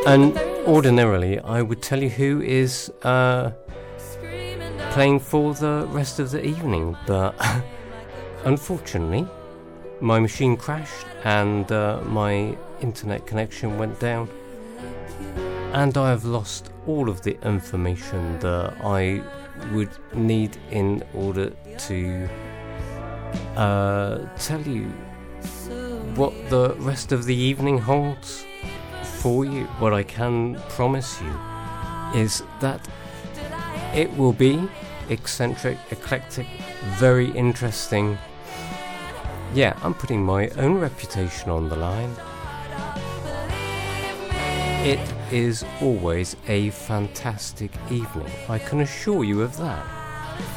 And ordinarily, I would tell you who is playing for the rest of the evening, but unfortunately, my machine crashed and my internet connection went down, and I have lost all of the information that I would need in order to tell you what the rest of the evening holds for you. What I can promise you is that it will be eccentric, eclectic, very interesting. Yeah, I'm putting my own reputation on the line. It is always a fantastic evening, I can assure you of that.